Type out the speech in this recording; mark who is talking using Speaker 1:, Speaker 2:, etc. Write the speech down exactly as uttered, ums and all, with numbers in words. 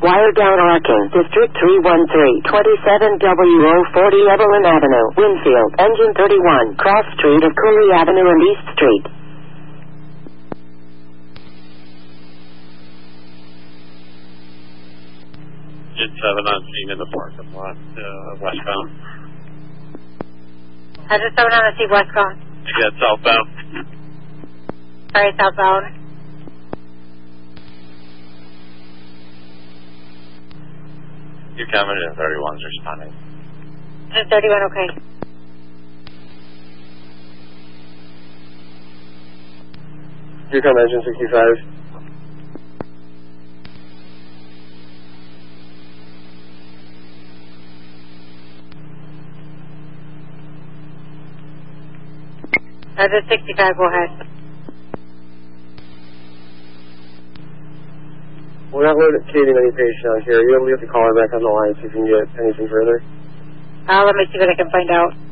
Speaker 1: wire down arcing. District three one three, twenty-seven W O forty Evelyn Avenue, Winfield. Engine thirty-one, cross street of Cooley Avenue and East Street.
Speaker 2: Engine seven on scene in the parking lot, uh, westbound.
Speaker 3: Engine seven on the scene westbound.
Speaker 2: Yeah, southbound.
Speaker 3: Sorry, southbound.
Speaker 2: You're coming in, thirty-one's responding.
Speaker 3: Engine thirty-one, okay.
Speaker 4: Here come engine sixty-five.
Speaker 3: Engine sixty-five, go ahead.
Speaker 4: We're not locating any patient out here. You'll have to call her back on the line, see if you can get anything further.
Speaker 3: Uh, let me see what I can find out.